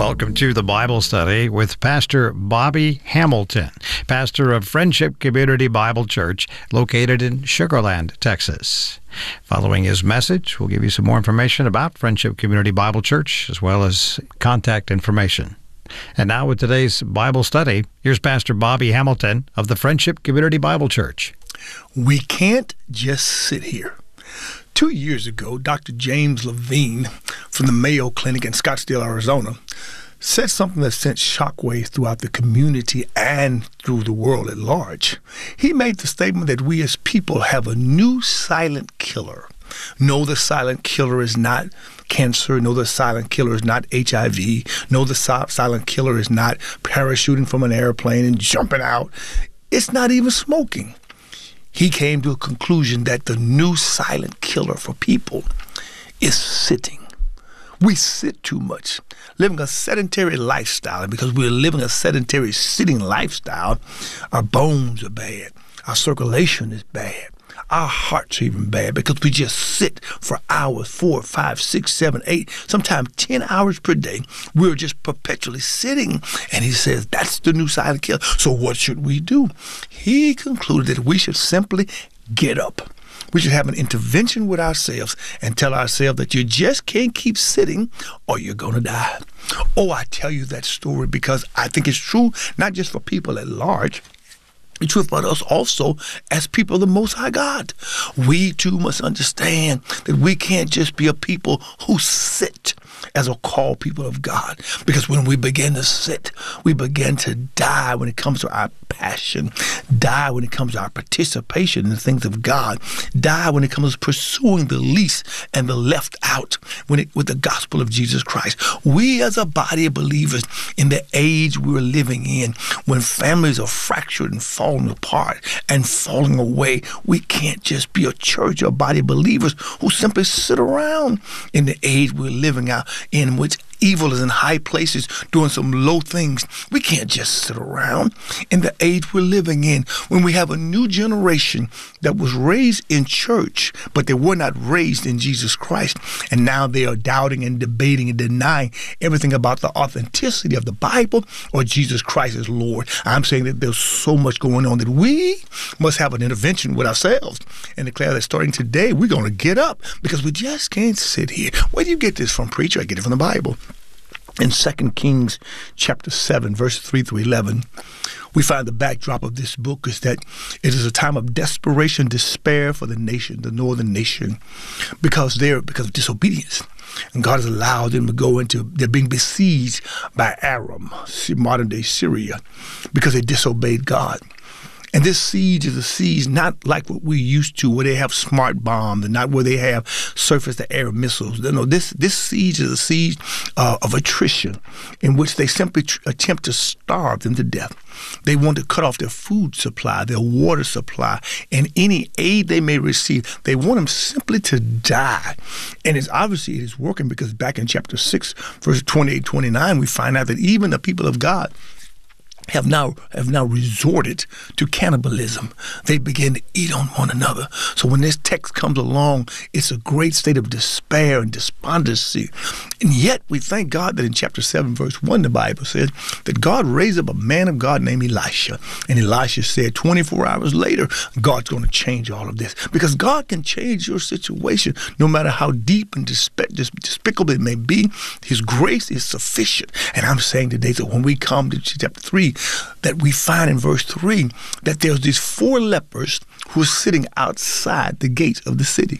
Welcome to the Bible Study with Pastor Bobby Hamilton, pastor of Friendship Community Bible Church located in Sugar Land, Texas. Following his message, we'll give you some more information about Friendship Community Bible Church as well as contact information. And now with today's Bible study, here's Pastor Bobby Hamilton of the Friendship Community Bible Church. We can't just sit here. 2 years ago, Dr. James Levine from the Mayo Clinic in Scottsdale, Arizona, said something that sent shockwaves throughout the community and through the world at large. He made the statement that we as people have a new silent killer. No, the silent killer is not cancer. No, the silent killer is not HIV. No, the silent killer is not parachuting from an airplane and jumping out. It's not even smoking. He came to a conclusion that the new silent killer for people is sitting. We sit too much, living a sedentary lifestyle. And because we're living a sedentary sitting lifestyle, our bones are bad. Our circulation is bad. Our hearts are even bad because we just sit for hours, 4, 5, 6, 7, 8, sometimes 10 hours per day. We're just perpetually sitting. And he says that's the new silent killer. So what should we do? He concluded that we should simply get up. We should have an intervention with ourselves and tell ourselves that you just can't keep sitting or you're going to die. Oh, I tell you that story because I think it's true, not just for people at large. It's true for us also as people of the Most High God. We too must understand that we can't just be a people who sit as a called people of God. Because when we begin to sit, we begin to die when it comes to our passion, die when it comes to our participation in the things of God, die when it comes to pursuing the least and the left out with the gospel of Jesus Christ. We as a body of believers in the age we're living in, when families are fractured and falling apart and falling away, we can't just be a church or a body of believers who simply sit around in the age we're living out in which evil is in high places doing some low things. We can't just sit around in the age we're living in when we have a new generation that was raised in church, but they were not raised in Jesus Christ. And now they are doubting and debating and denying everything about the authenticity of the Bible or Jesus Christ as Lord. I'm saying that there's so much going on that we must have an intervention with ourselves and declare that starting today, we're going to get up because we just can't sit here. Where do you get this from, preacher? I get it from the Bible. In 2 Kings chapter 7, verse 3 through 11, we find the backdrop of this book is that it is a time of desperation, despair for the nation, the northern nation, because of disobedience. And God has allowed them to go into, they're being besieged by Aram, modern day Syria, because they disobeyed God. And this siege is a siege not like what we're used to, where they have smart bombs and not where they have surface-to-air missiles. No, this siege is a siege of attrition in which they simply attempt to starve them to death. They want to cut off their food supply, their water supply, and any aid they may receive. They want them simply to die. And it's obviously it is working because back in chapter 6, verse 28, 29, we find out that even the people of God have now resorted to cannibalism. They begin to eat on one another. So when this text comes along, it's a great state of despair and despondency. And yet we thank God that in chapter 7, verse 1, the Bible says that God raised up a man of God named Elisha. And Elisha said 24 hours later, God's going to change all of this. Because God can change your situation no matter how deep and despicable it may be. His grace is sufficient. And I'm saying today that when we come to chapter 3, that we find in verse 3 that there's these 4 lepers who are sitting outside the gates of the city.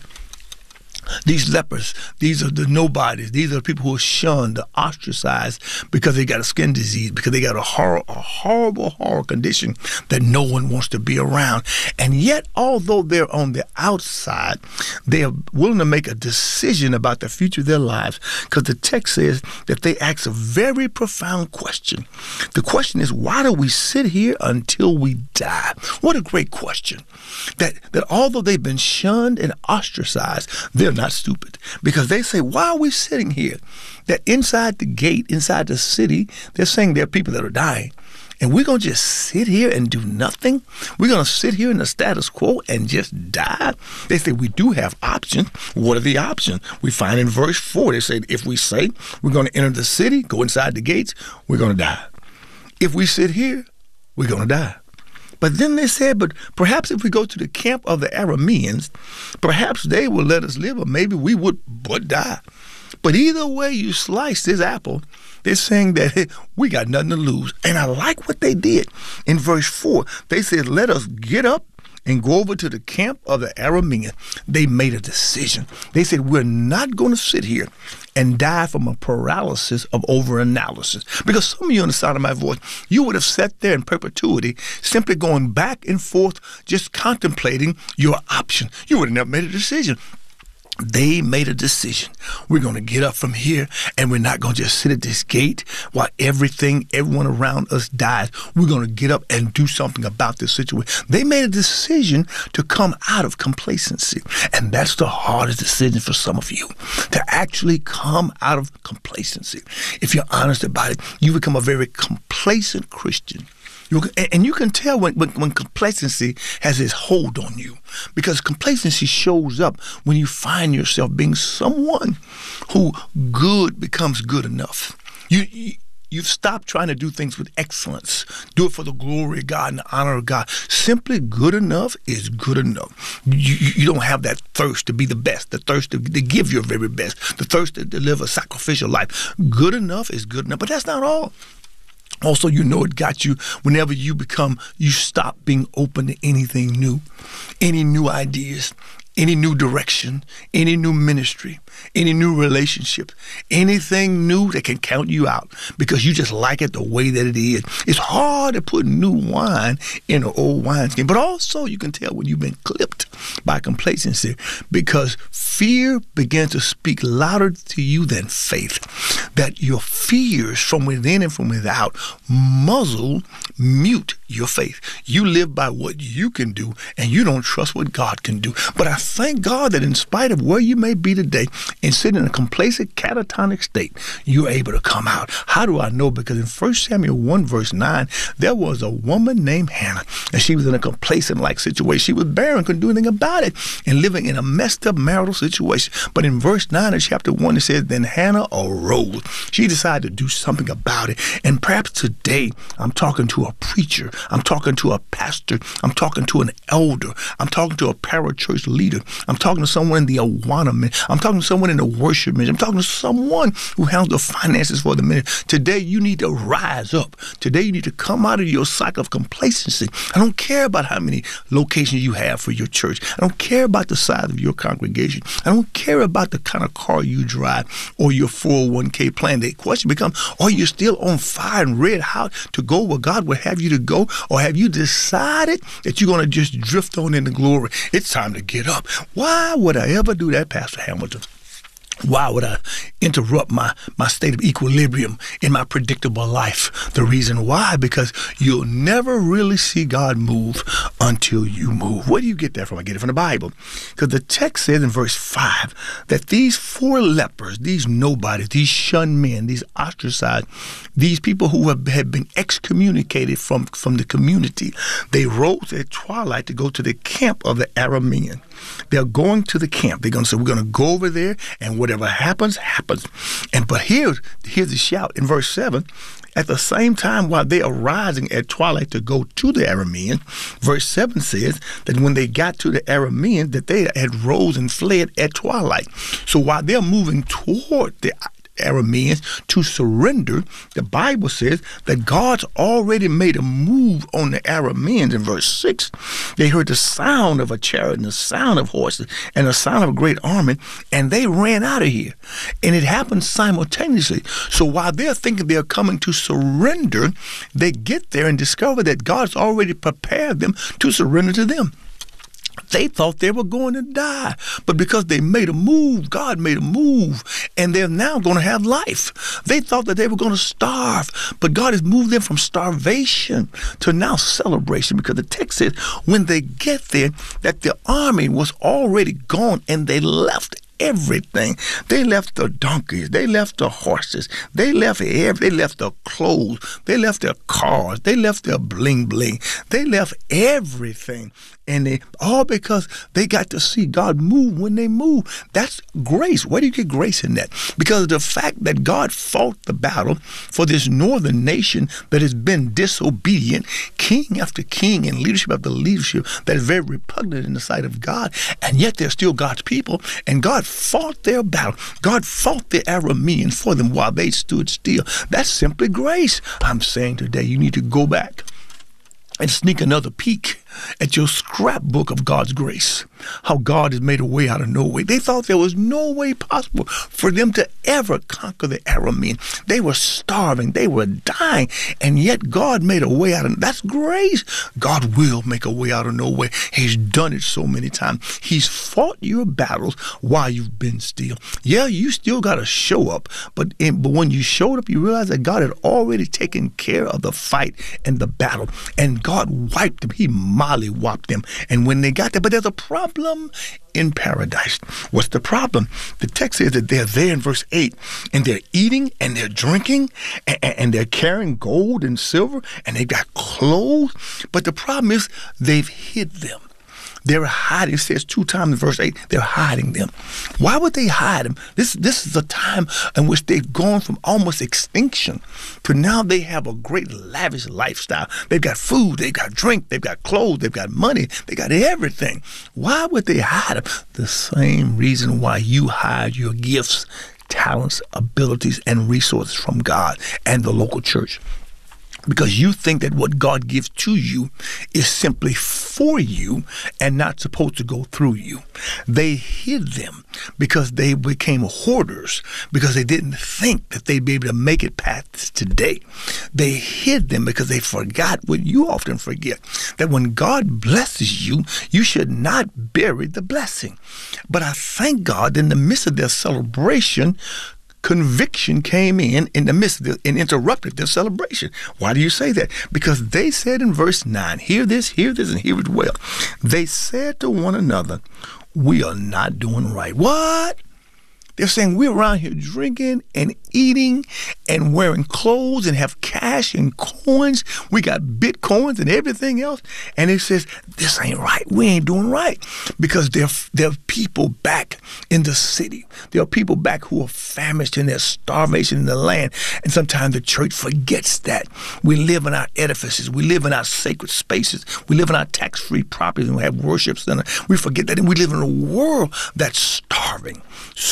These lepers, these are the nobodies. These are the people who are shunned, ostracized because they got a skin disease, because they got a horrible condition that no one wants to be around. And yet, although they're on the outside, they are willing to make a decision about the future of their lives, because the text says that they ask a very profound question. The question is, why do we sit here until we die? What a great question. That although they've been shunned and ostracized, they're not stupid, because they say, why are we sitting here? That inside the gate, inside the city, they're saying there are people that are dying. And we're going to just sit here and do nothing? We're going to sit here in the status quo and just die? They say we do have options. What are the options? We find in verse 4, they say, if we say we're going to enter the city, go inside the gates, we're going to die. If we sit here, we're going to die. But then they said, but perhaps if we go to the camp of the Arameans, perhaps they will let us live, or maybe we would but die. But either way you slice this apple, they're saying that hey, we got nothing to lose. And I like what they did. In verse 4, they said, let us get up and go over to the camp of the Arameans. They made a decision. They said, we're not going to sit here and die from a paralysis of overanalysis. Because some of you on the side of my voice, you would have sat there in perpetuity, simply going back and forth, just contemplating your option. You would have never made a decision. They made a decision. We're going to get up from here, and we're not going to just sit at this gate while everyone around us dies. We're going to get up and do something about this situation. They made a decision to come out of complacency. And that's the hardest decision for some of you, to actually come out of complacency. If you're honest about it, you become a very complacent Christian. And you can tell when complacency has its hold on you, because complacency shows up when you find yourself being someone who good becomes good enough. You've stopped trying to do things with excellence. Do it for the glory of God and the honor of God. Simply good enough is good enough. You don't have that thirst to be the best, the thirst to give your very best, the thirst to live a sacrificial life. Good enough is good enough, but that's not all. Also, you know it got you whenever you stop being open to anything new, any new ideas, any new direction, any new ministry, any new relationship, anything new that can count you out because you just like it the way that it is. It's hard to put new wine in an old wineskin, but also you can tell when you've been clipped by complacency because fear began to speak louder to you than faith. That your fears from within and from without mute your faith. You live by what you can do, and you don't trust what God can do. But I thank God that in spite of where you may be today and sitting in a complacent, catatonic state, you're able to come out. How do I know? Because in 1 Samuel 1, verse 9, there was a woman named Hannah, and she was in a complacent-like situation. She was barren, couldn't do anything about it, and living in a messed-up marital situation. But in verse 9 of chapter 1, it says, then Hannah arose. She decided to do something about it. And perhaps today, I'm talking to a preacher. I'm talking to a pastor. I'm talking to an elder. I'm talking to a parachurch leader. I'm talking to someone in the Awana ministry. I'm talking to someone in the worship ministry. I'm talking to someone who handles the finances for the ministry. Today, you need to rise up. Today, you need to come out of your cycle of complacency. I don't care about how many locations you have for your church. I don't care about the size of your congregation. I don't care about the kind of car you drive or your 401k plan. The question becomes, are you still on fire and red hot to go where God would have you to go? Or have you decided that you're going to just drift on into glory? It's time to get up. Why would I ever do that, Pastor Hamilton? Why would I interrupt my state of equilibrium in my predictable life? The reason why, because you'll never really see God move until you move. Where do you get that from? I get it from the Bible. Because the text says in verse 5 that these 4 lepers, these nobodies, these shunned men, these ostracized, these people who had been excommunicated from the community, they rose at twilight to go to the camp of the Arameans. They're going to the camp. They're going to say, we're going to go over there, and whatever happens, happens. But here's the shout in verse 7. At the same time, while they are rising at twilight to go to the Arameans, verse 7 says that when they got to the Arameans, that they had rose and fled at twilight. So while they're moving toward the Arameans to surrender, the Bible says that God's already made a move on the Arameans. In verse 6, they heard the sound of a chariot and the sound of horses and the sound of a great army, and they ran out of here. And it happened simultaneously. So while they're thinking they're coming to surrender, they get there and discover that God's already prepared them to surrender to them. They thought they were going to die, but because they made a move, God made a move, and they're now going to have life. They thought that they were going to starve, but God has moved them from starvation to now celebration, because the text says when they get there that the army was already gone and they left everything. They left the donkeys. They left the horses. They left their clothes. They left their cars. They left their bling bling. They left everything. And they all because they got to see God move when they move. That's grace. Where do you get grace in that? Because of the fact that God fought the battle for this northern nation that has been disobedient, king after king and leadership after leadership that is very repugnant in the sight of God, and yet they're still God's people, and God fought their battle. God fought the Arameans for them while they stood still. That's simply grace. I'm saying today you need to go back and sneak another peek at your scrapbook of God's grace, how God has made a way out of no way. They thought there was no way possible for them to ever conquer the Arameans. They were starving. They were dying. And yet God made a way out of it. That's grace. God will make a way out of no way. He's done it so many times. He's fought your battles while you've been still. Yeah, you still got to show up. But when you showed up, you realize that God had already taken care of the fight and the battle. And God wiped them. He molly-whopped them. And when they got there, but there's a problem in paradise. What's the problem? The text says that they're there in verse 8, and they're eating and they're drinking and they're carrying gold and silver and they've got clothes. But the problem is they've hid them. They're hiding. It says 2 times in verse 8, they're hiding them. Why would they hide them? This is a time in which they've gone from almost extinction to now they have a great lavish lifestyle. They've got food, they've got drink, they've got clothes, they've got money, they got everything. Why would they hide them? The same reason why you hide your gifts, talents, abilities, and resources from God and the local church. Because you think that what God gives to you is simply for you and not supposed to go through you. They hid them because they became hoarders, because they didn't think that they'd be able to make it past today. They hid them because they forgot what you often forget, that when God blesses you, you should not bury the blessing. But I thank God in the midst of their celebration, conviction came in the midst of and interrupted their celebration. Why do you say that? Because they said in verse 9, hear this, and hear it well. They said to one another, we are not doing right. What? They're saying we're around here drinking and eating and wearing clothes and have cash and coins. We got Bitcoins and everything else. And it says, this ain't right. We ain't doing right. Because there are people back in the city. There are people back who are famished and there's starvation in the land. And sometimes the church forgets that. We live in our edifices. We live in our sacred spaces. We live in our tax-free properties and we have worship center. We forget that. And we live in a world that's starving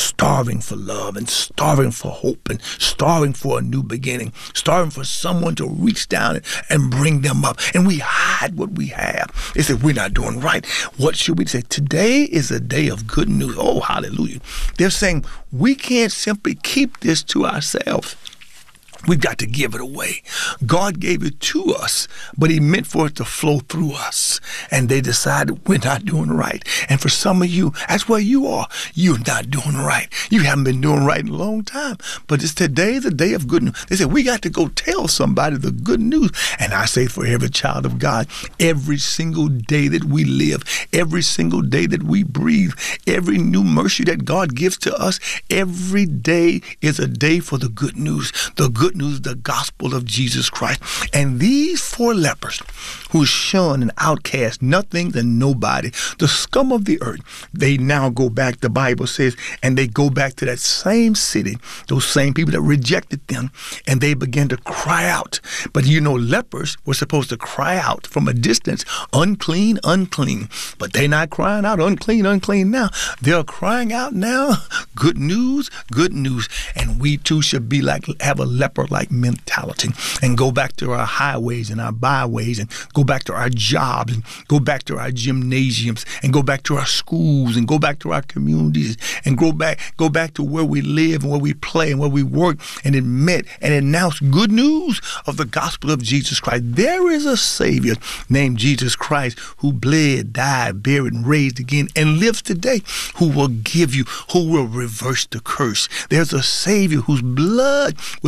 for love and starving for hope and starving for a new beginning, starving for someone to reach down and bring them up. And we hide what we have. They said, we're not doing right. What should we say? Today is a day of good news. Oh, hallelujah. They're saying we can't simply keep this to ourselves. We've got to give it away. God gave it to us, but he meant for it to flow through us. And they decided we're not doing right. And for some of you, that's where you are. You're not doing right. You haven't been doing right in a long time. But it's today the day of good news. They said, we got to go tell somebody the good news. And I say for every child of God, every single day that we live, every single day that we breathe, every new mercy that God gives to us, every day is a day for the good news. The good news, the gospel of Jesus Christ. And these 4 lepers who shunned and outcast, nothing and nobody, the scum of the earth, they now go back, the Bible says, and they go back to that same city, those same people that rejected them, and they began to cry out. But you know, lepers were supposed to cry out from a distance, unclean, unclean. But they're not crying out, unclean, unclean now. They're crying out now, good news, good news. And we too should be like, have a leper-like mentality and go back to our highways and our byways and go back to our jobs and go back to our gymnasiums and go back to our schools and go back to our communities and go back to where we live and where we play and where we work and admit and announce good news of the gospel of Jesus Christ. There is a Savior named Jesus Christ who bled, died, buried, and raised again and lives today, who will give you, who will reverse the curse. There's a Savior whose blood will take away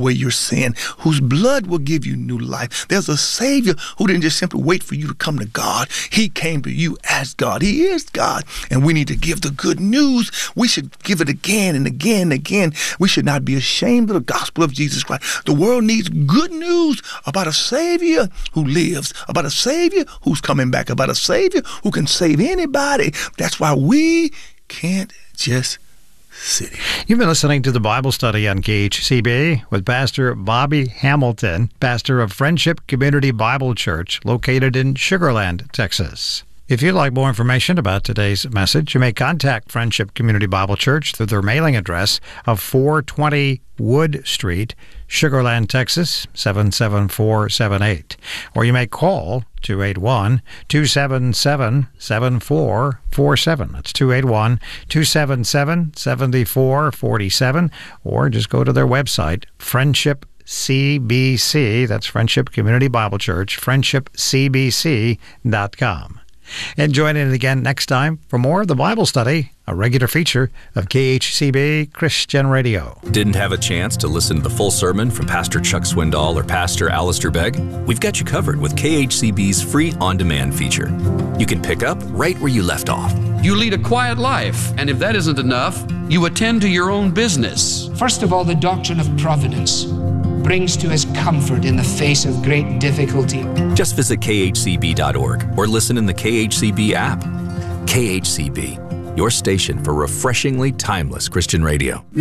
away your sin, whose blood will give you new life. There's a Savior who didn't just simply wait for you to come to God. He came to you as God. He is God. And we need to give the good news. We should give it again and again and again. We should not be ashamed of the gospel of Jesus Christ. The world needs good news about a Savior who lives, about a Savior who's coming back, about a Savior who can save anybody. That's why we can't just sit here. You've been listening to the Bible study on KHCB with Pastor Bobby Hamilton, pastor of Friendship Community Bible Church, located in Sugar Land, Texas. If you'd like more information about today's message, you may contact Friendship Community Bible Church through their mailing address of 420 Wood Street, Sugar Land, Texas, 77478. Or you may call 281-277-7447. That's 281-277-7447. Or just go to their website, Friendship CBC, that's Friendship Community Bible Church, friendshipcbc.com. And join in again next time for more of the Bible study, a regular feature of KHCB Christian Radio. Didn't have a chance to listen to the full sermon from Pastor Chuck Swindoll or Pastor Alistair Begg? We've got you covered with KHCB's free on-demand feature. You can pick up right where you left off. You lead a quiet life, and if that isn't enough, you attend to your own business. First of all, the doctrine of providence brings to us comfort in the face of great difficulty. Just visit khcb.org or listen in the KHCB app. KHCB, your station for refreshingly timeless Christian radio.